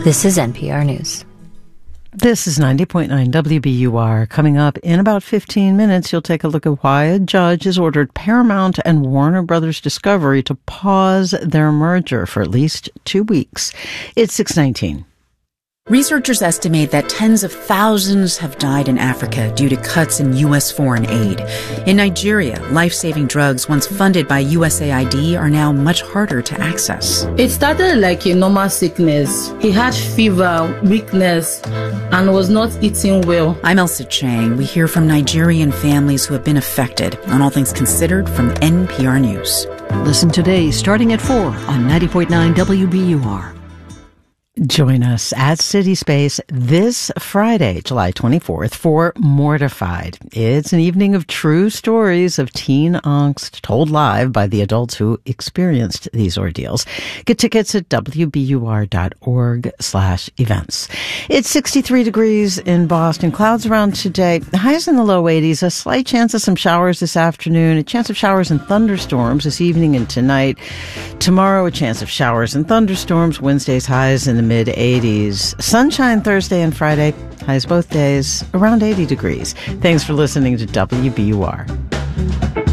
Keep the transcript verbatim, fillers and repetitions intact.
This is N P R News. This is ninety point nine W B U R. Coming up in about fifteen minutes, you'll take a look at why a judge has ordered Paramount and Warner Brothers Discovery to pause their merger for at least two weeks. It's six nineteen. Researchers estimate that tens of thousands have died in Africa due to cuts in U S foreign aid. In Nigeria, life-saving drugs once funded by U S A I D are now much harder to access. It started like a normal sickness. He had fever, weakness, and was not eating well. I'm Elsa Chang. We hear from Nigerian families who have been affected on All Things Considered from N P R News. Listen today starting at four on ninety point nine W B U R. Join us at City Space this Friday, July twenty-fourth, for Mortified. It's an evening of true stories of teen angst told live by the adults who experienced these ordeals. Get tickets at W B U R dot org slash events. It's sixty-three degrees in Boston. Clouds around today. Highs in the low eighties. A slight chance of some showers this afternoon. A chance of showers and thunderstorms this evening and tonight. Tomorrow, a chance of showers and thunderstorms. Wednesday's highs in the mid eighties. Sunshine Thursday and Friday. Highs both days around eighty degrees. Thanks for listening to W B U R.